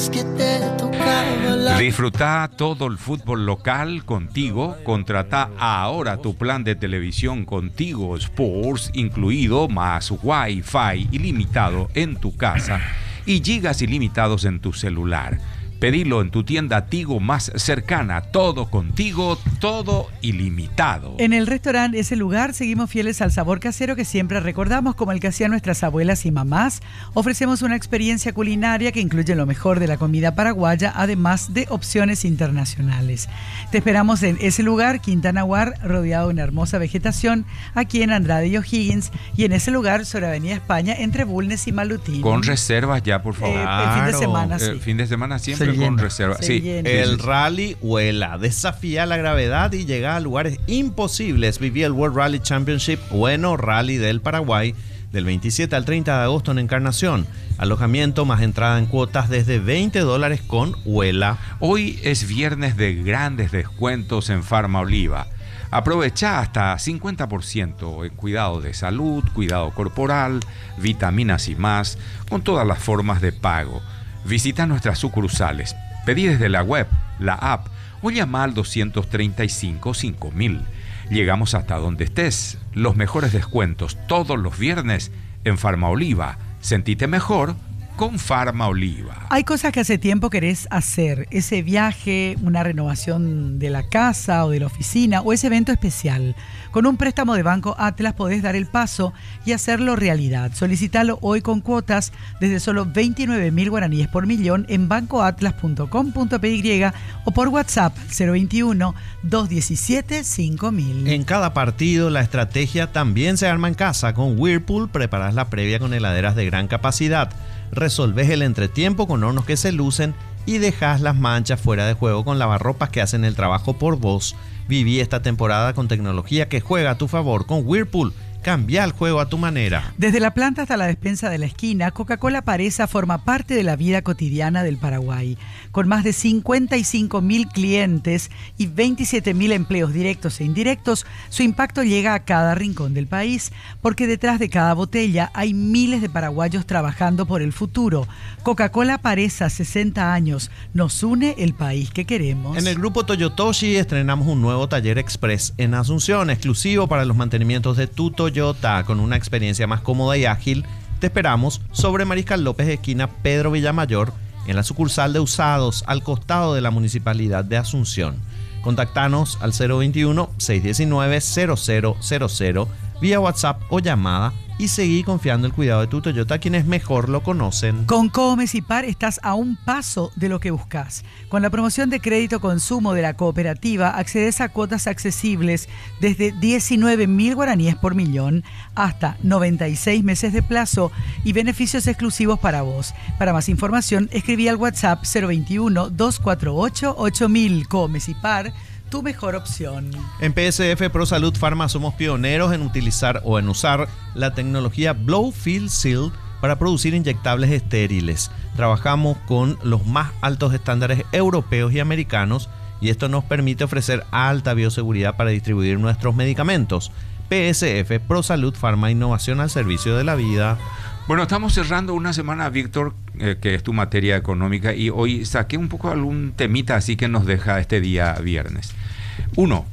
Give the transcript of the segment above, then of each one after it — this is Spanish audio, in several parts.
que te tocaba la... Disfruta todo el fútbol local contigo. Contrata ahora tu plan de televisión Contigo Sports, incluido más Wi-Fi ilimitado en tu casa y gigas ilimitados en tu celular. Pedilo en tu tienda Tigo más cercana. Todo contigo, todo ilimitado. En el restaurante Ese Lugar seguimos fieles al sabor casero que siempre recordamos, como el que hacían nuestras abuelas y mamás. Ofrecemos una experiencia culinaria que incluye lo mejor de la comida paraguaya, además de opciones internacionales. Te esperamos en Ese Lugar, Quintana Guar, rodeado de una hermosa vegetación, aquí en Andrade y O'Higgins, y en Ese Lugar sobre Avenida España, entre Bulnes y Malutín. Con reservas ya, por favor. El fin de semana, sí. Fin de semana siempre Se con llena. reserva. Se Sí. llena. El Rally Huela desafía la gravedad y llega a lugares imposibles. Viví el World Rally Championship Bueno Rally del Paraguay del 27 al 30 de agosto en Encarnación. Alojamiento más entrada en cuotas desde $20 con Huela. Hoy es viernes de grandes descuentos en Farma Oliva. Aprovecha hasta 50% en cuidado de salud, cuidado corporal, vitaminas y más, con todas las formas de pago. Visita nuestras sucursales, pedí desde la web, la app o llama al 235-5000. Llegamos hasta donde estés. Los mejores descuentos todos los viernes en Farma Oliva. Sentite mejor con Farma Oliva. Hay cosas que hace tiempo querés hacer, ese viaje, una renovación de la casa o de la oficina o ese evento especial. Con un préstamo de Banco Atlas podés dar el paso y hacerlo realidad. Solicitalo hoy con cuotas desde solo 29.000 guaraníes por millón en bancoatlas.com.py o por WhatsApp 021-217-5000. En cada partido la estrategia también se arma en casa. Con Whirlpool preparás la previa con heladeras de gran capacidad. Resolvés el entretiempo con hornos que se lucen y dejás las manchas fuera de juego con lavarropas que hacen el trabajo por vos. Viví esta temporada con tecnología que juega a tu favor. Con Whirlpool, cambia el juego a tu manera. Desde la planta hasta la despensa de la esquina, Coca-Cola Paresa forma parte de la vida cotidiana del Paraguay. Con más de 55.000 clientes y 27.000 empleos directos e indirectos, su impacto llega a cada rincón del país, porque detrás de cada botella hay miles de paraguayos trabajando por el futuro. Coca-Cola Paresa, 60 años, nos une el país que queremos. En el grupo Toyotoshi estrenamos un nuevo taller express en Asunción, exclusivo para los mantenimientos de tu Toyota, con una experiencia más cómoda y ágil. Te esperamos sobre Mariscal López, esquina Pedro Villamayor, en la sucursal de Usados, al costado de la Municipalidad de Asunción. Contactanos al 021-619-0000 vía WhatsApp o llamada y seguí confiando el cuidado de tu Toyota a quienes mejor lo conocen. Con Comes y Par estás a un paso de lo que buscas. Con la promoción de crédito consumo de la cooperativa accedes a cuotas accesibles desde 19.000 guaraníes por millón hasta 96 meses de plazo y beneficios exclusivos para vos. Para más información escribí al WhatsApp 021-248-8000. Comes y Par, tu mejor opción. En PSF Pro Salud Pharma somos pioneros en utilizar o en usar la tecnología Blow Fill Seal para producir inyectables estériles. Trabajamos con los más altos estándares europeos y americanos y esto nos permite ofrecer alta bioseguridad para distribuir nuestros medicamentos. PSF Pro Salud Pharma, innovación al servicio de la vida. Bueno, estamos cerrando una semana, Víctor, que es tu materia económica, y hoy saqué un poco algún temita así que nos deja este día viernes. Uno,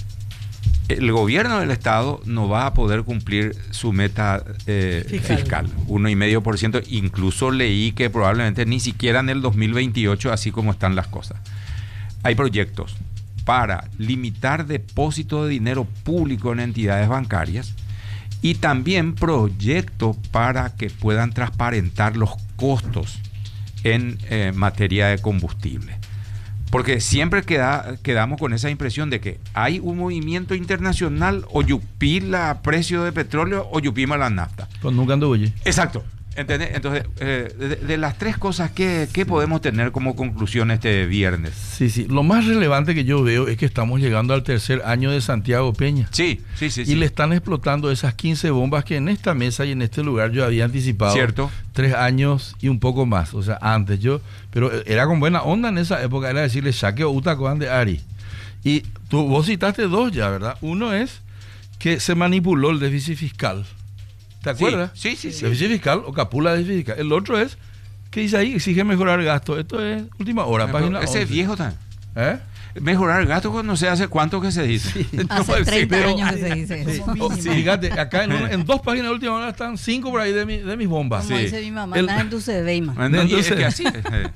el gobierno del Estado no va a poder cumplir su meta fiscal, 1,5%. Incluso leí que probablemente ni siquiera en el 2028, así como están las cosas. Hay proyectos para limitar depósito de dinero público en entidades bancarias, y también proyectos para que puedan transparentar los costos en materia de combustible. Porque siempre quedamos con esa impresión de que hay un movimiento internacional, o yupila precio de petróleo o yupima la nafta. Pues nunca anduve. Exacto. ¿Entendés? Entonces, de las tres cosas, ¿qué podemos tener como conclusión este viernes? Sí. Lo más relevante que yo veo es que estamos llegando al tercer año de Santiago Peña. Sí. Y le están explotando esas 15 bombas que en esta mesa y en este lugar yo había anticipado. Cierto. 3 años y un poco más. O sea, antes pero era con buena onda en esa época, era decirle saque o utacoan de Ari. Y vos citaste dos ya, ¿verdad? Uno es que se manipuló el déficit fiscal. ¿Te acuerdas? Sí. Déficit fiscal o capula de déficit fiscal. El otro es ¿Qué dice ahí? Exige mejorar gastos. Esto es última hora, página Ese 11. es viejo también. ¿Eh? Mejorar gastos no sé hace cuánto que se dice. Hace 30 pero- años que se dice eso. Como mínimo. Sí, fíjate, acá en 2 páginas de última hora están 5 por ahí de mis bombas. Como Sí. dice mi mamá, El- nada en tu CV, man. No, y es Entonces- que así.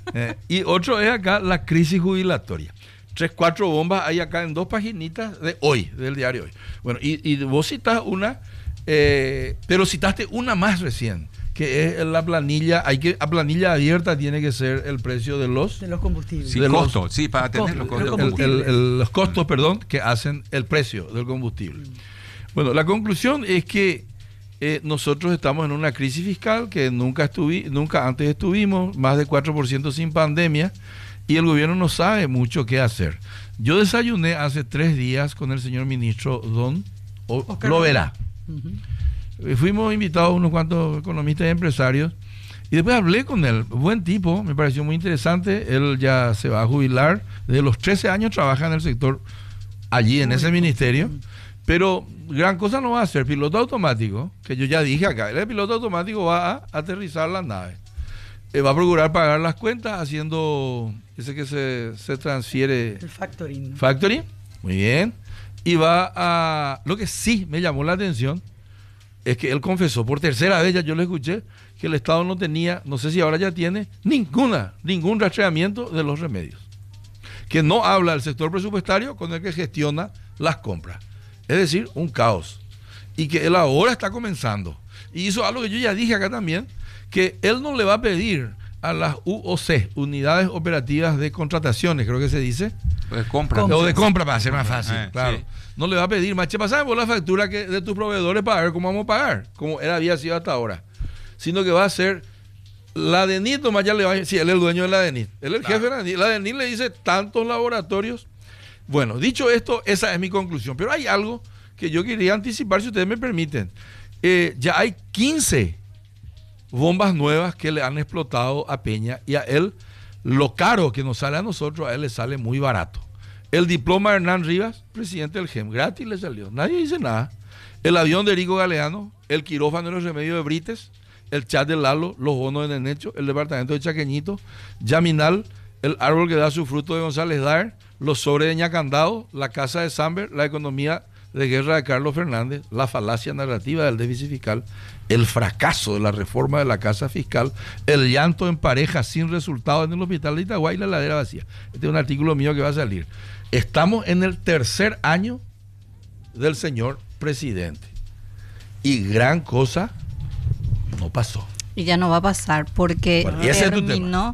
Y otro es acá la crisis jubilatoria. 3, 4 bombas hay acá en 2 paginitas de hoy, del diario hoy. Bueno, y vos citás una, pero citaste una más recién, que es la planilla. A planilla abierta tiene que ser el precio de los De los combustibles. Sí, de los- costo, sí, para tener los Costo, costos. los costos, perdón, que hacen el precio del combustible. Bueno, la conclusión es que nosotros estamos en una crisis fiscal que nunca antes estuvimos, más de 4% sin pandemia, y el gobierno no sabe mucho qué hacer. Yo desayuné hace 3 días con el señor ministro Don Oscar Lovera. Ujú. Fuimos invitados unos cuantos economistas y empresarios, y después hablé con él. Buen tipo, me pareció muy interesante. Él ya se va a jubilar. Desde los 13 años trabaja en el sector, allí en ese ministerio. Pero gran cosa no va a ser. Piloto automático, que yo ya dije acá, el piloto automático va a aterrizar las naves. Va a procurar pagar las cuentas haciendo ese que se transfiere El factoring. factory. Muy bien. Y va a... Lo que sí me llamó la atención es que él confesó por tercera vez, ya yo le escuché, que el Estado no tenía, no sé si ahora ya tiene, ningún rastreamiento de los remedios. Que no habla del sector presupuestario con el que gestiona las compras. Es decir, un caos. Y que él ahora está comenzando. Y hizo algo que yo ya dije acá también, que él no le va a pedir a las UOC, Unidades Operativas de Contrataciones, creo que se dice, Pues compra. o de compra para hacer más fácil, claro. Sí. No le va a pedir, mache, pasame por la factura de tus proveedores para ver cómo vamos a pagar, como había sido hasta ahora. Sino que va a ser la DENIT, nomás ya le va a decir, sí, él es el dueño de la DENIT. Él es el jefe de la DENIT. La DENIT le dice tantos laboratorios. Bueno, dicho esto, esa es mi conclusión. Pero hay algo que yo quería anticipar, si ustedes me permiten. Ya hay 15 bombas nuevas que le han explotado a Peña, y a él, lo caro que nos sale a nosotros, a él le sale muy barato. El diploma de Hernán Rivas, presidente del GEM, gratis le salió, nadie dice nada. El avión de Erico Galeano, el quirófano de los remedios de Brites, el chat de Lalo, los bonos de Nenecho, el departamento de Chaqueñito, Yaminal, el árbol que da su fruto de González Dar, los sobres de Ñacandado, la casa de Samber, la economía de guerra de Carlos Fernández, la falacia narrativa del déficit fiscal, el fracaso de la reforma de la casa fiscal, el llanto en pareja sin resultado en el hospital de Itagüí y la ladera vacía. Este es un artículo mío que va a salir. Estamos en el 3er año del señor presidente y gran cosa no pasó. Y ya no va a pasar porque Bueno, y ese es tu terminó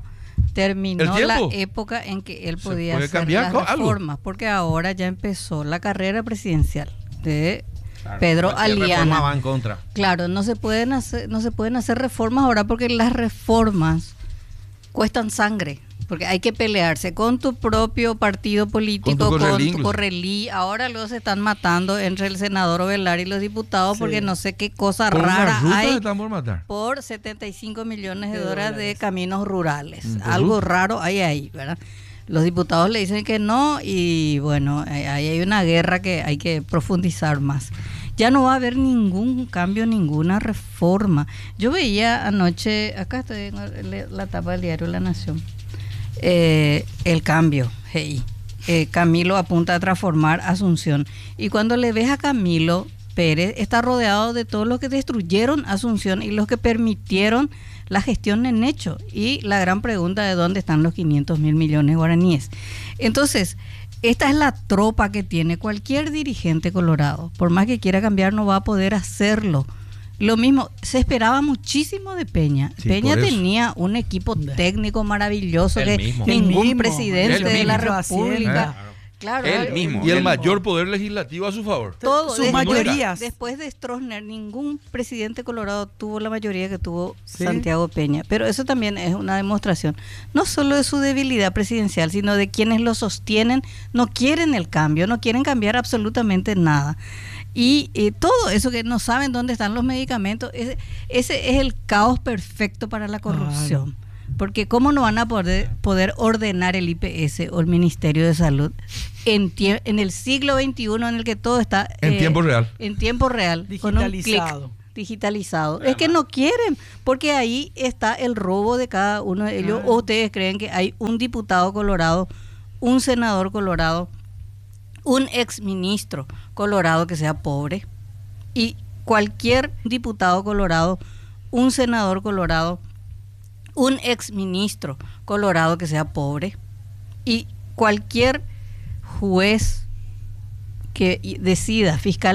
¿El la tiempo? época en que él Se podía puede hacer cambiar las algo. reformas, porque ahora ya empezó la carrera presidencial de Claro. Pedro Cualquier reforma Aliana. va en contra. Claro, no se pueden hacer reformas ahora porque las reformas cuestan sangre. Porque hay que pelearse con tu propio partido político, Con tu correlí, con tu incluso. correlí. Ahora luego se están matando entre el senador Ovelar y los diputados Sí. porque no sé qué cosa Por una rara ruta hay están por matar. por 75 millones de De dólares de dólares. caminos rurales. Ujú. Algo raro hay ahí, ¿verdad? Los diputados le dicen que no y bueno, ahí hay una guerra que hay que profundizar más. Ya no va a haber ningún cambio, ninguna reforma. Yo veía anoche, acá estoy en la tapa del diario La Nación, el cambio, hey. Camilo apunta a transformar Asunción. Y cuando le ves a Camilo Pérez, está rodeado de todos los que destruyeron Asunción y los que permitieron la gestión en hecho. Y la gran pregunta de dónde están los 500 mil millones guaraníes. Entonces, esta es la tropa que tiene cualquier dirigente colorado. Por más que quiera cambiar, no va a poder hacerlo. Lo mismo, se esperaba muchísimo de Peña. Sí, Peña por eso. tenía un equipo técnico maravilloso El que mismo. ningún El mismo. presidente El de la mismo. República. Claro, Él mismo. Y el Él- mayor poder legislativo a su favor. todo Sus después- mayorías. Después de Stroessner, ningún presidente colorado tuvo la mayoría que tuvo Sí. Santiago Peña. Pero eso también es una demostración, no solo de su debilidad presidencial, sino de quienes lo sostienen, no quieren el cambio, no quieren cambiar absolutamente nada. Y todo eso que no saben dónde están los medicamentos, ese es el caos perfecto para la corrupción. Porque ¿cómo no van a poder ordenar el IPS o el Ministerio de Salud en el siglo XXI en el que todo está En tiempo real. En tiempo real, con un clic. Digitalizado. digitalizado. Es que no quieren, porque ahí está el robo de cada uno de ellos. ¿O ustedes creen que hay un diputado colorado, un senador colorado, un exministro colorado que sea pobre? Y cualquier diputado colorado, un senador colorado, un exministro colorado que sea pobre, y cualquier juez que decida, fiscal